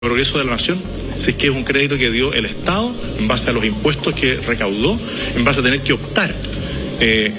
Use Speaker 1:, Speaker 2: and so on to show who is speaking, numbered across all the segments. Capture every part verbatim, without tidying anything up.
Speaker 1: progreso de la nación, si es que es un crédito que dio el Estado en base a los impuestos que recaudó, en base a tener que optar eh,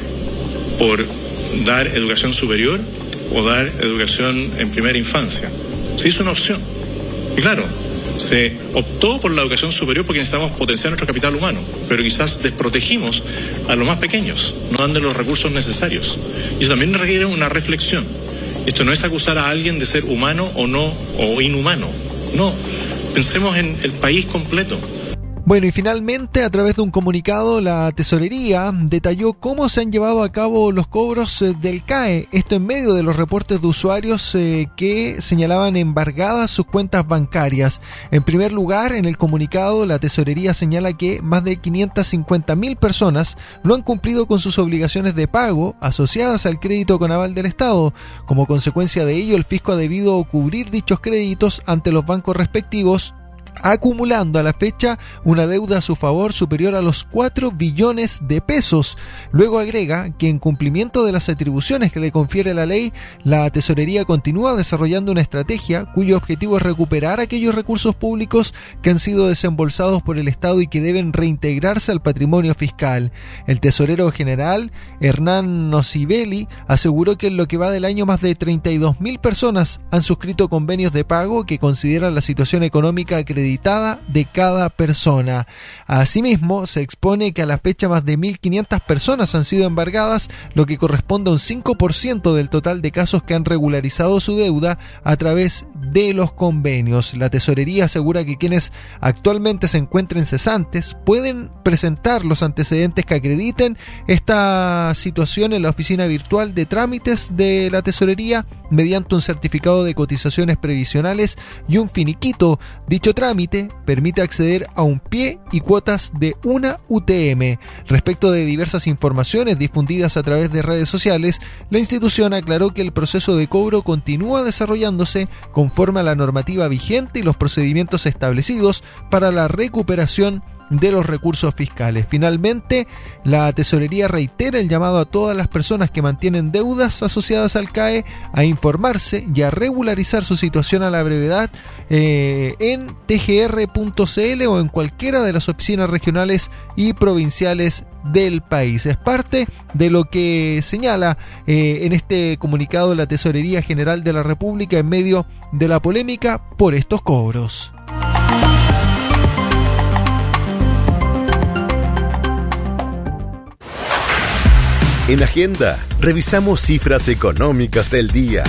Speaker 1: por dar educación superior o dar educación en primera infancia. Se hizo una opción. Y claro, se optó por la educación superior porque necesitamos potenciar nuestro capital humano, pero quizás desprotegimos a los más pequeños, no dando los recursos necesarios. Y eso también requiere una reflexión. Esto no es acusar a alguien de ser humano o no, o inhumano. No, pensemos en el país completo.
Speaker 2: Bueno, y finalmente, a través de un comunicado, la Tesorería detalló cómo se han llevado a cabo los cobros del C A E, esto en medio de los reportes de usuarios eh, que señalaban embargadas sus cuentas bancarias. En primer lugar, en el comunicado, la Tesorería señala que más de quinientas cincuenta mil personas no han cumplido con sus obligaciones de pago asociadas al crédito con aval del Estado. Como consecuencia de ello, el fisco ha debido cubrir dichos créditos ante los bancos respectivos, acumulando a la fecha una deuda a su favor superior a los cuatro billones de pesos. Luego agrega que en cumplimiento de las atribuciones que le confiere la ley, la Tesorería continúa desarrollando una estrategia cuyo objetivo es recuperar aquellos recursos públicos que han sido desembolsados por el Estado y que deben reintegrarse al patrimonio fiscal. El tesorero general, Hernán Nocibelli, aseguró que en lo que va del año más de treinta y dos mil personas han suscrito convenios de pago que consideran la situación económica acreditada de cada persona. Asimismo, se expone que a la fecha más de mil quinientas personas han sido embargadas, lo que corresponde a un cinco por ciento del total de casos que han regularizado su deuda a través de los convenios. La Tesorería asegura que quienes actualmente se encuentren cesantes pueden presentar los antecedentes que acrediten esta situación en la oficina virtual de trámites de la Tesorería mediante un certificado de cotizaciones previsionales y un finiquito. Dicho trámite permite acceder a un pie y cuotas de una U T M. Respecto de diversas informaciones difundidas a través de redes sociales, la institución aclaró que el proceso de cobro continúa desarrollándose conforme a la normativa vigente y los procedimientos establecidos para la recuperación de los recursos fiscales. Finalmente, la Tesorería reitera el llamado a todas las personas que mantienen deudas asociadas al C A E a informarse y a regularizar su situación a la brevedad eh, en t g r punto c l o en cualquiera de las oficinas regionales y provinciales del país. Es parte de lo que señala eh, en este comunicado la Tesorería General de la República en medio de la polémica por estos cobros.
Speaker 3: En Agenda, revisamos cifras económicas del día.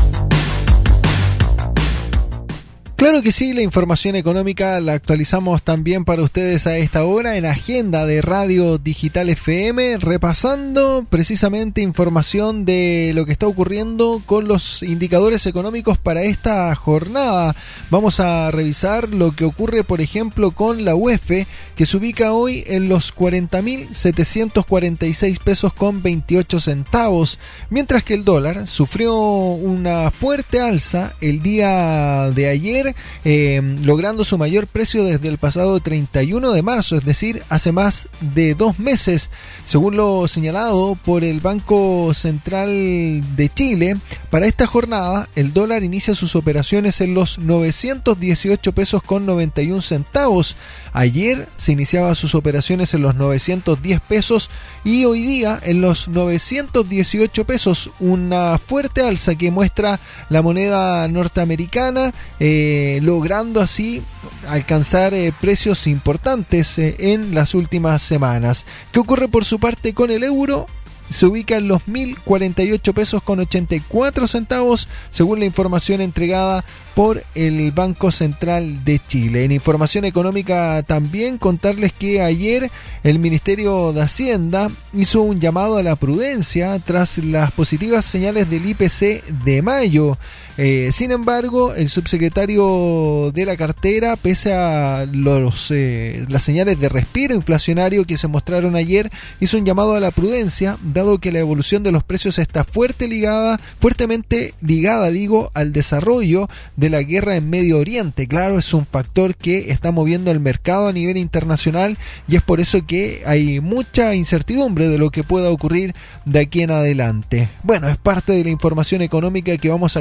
Speaker 2: Claro que sí, la información económica la actualizamos también para ustedes a esta hora en Agenda de Radio Digital F M, repasando precisamente información de lo que está ocurriendo con los indicadores económicos para esta jornada. Vamos a revisar lo que ocurre, por ejemplo, con la U E F, que se ubica hoy en los cuarenta mil setecientos cuarenta y seis pesos con veintiocho centavos, mientras que el dólar sufrió una fuerte alza el día de ayer, Eh, logrando su mayor precio desde el pasado treinta y uno de marzo, es decir, hace más de dos meses. Según lo señalado por el Banco Central de Chile, para esta jornada el dólar inicia sus operaciones en los novecientos dieciocho pesos con noventa y un centavos. Ayer se iniciaba sus operaciones en los novecientos diez pesos y hoy día en los novecientos dieciocho pesos, una fuerte alza que muestra la moneda norteamericana, eh, logrando así alcanzar eh, precios importantes eh, en las últimas semanas. ¿Qué ocurre por su parte con el euro? Se ubica en los mil cuarenta y ocho pesos con ochenta y cuatro centavos, según la información entregada por el Banco Central de Chile. En información económica también contarles que ayer el Ministerio de Hacienda hizo un llamado a la prudencia tras las positivas señales del I P C de mayo. Eh, sin embargo, el subsecretario de la cartera, pese a los, eh, las señales de respiro inflacionario que se mostraron ayer, hizo un llamado a la prudencia, dado que la evolución de los precios está fuerte ligada, fuertemente ligada, digo, al desarrollo de la guerra en Medio Oriente. Claro, es un factor que está moviendo el mercado a nivel internacional y es por eso que hay mucha incertidumbre de lo que pueda ocurrir de aquí en adelante. Bueno, es parte de la información económica que vamos actualizando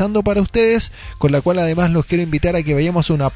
Speaker 2: preparando para ustedes, con la cual además los quiero invitar a que vayamos a una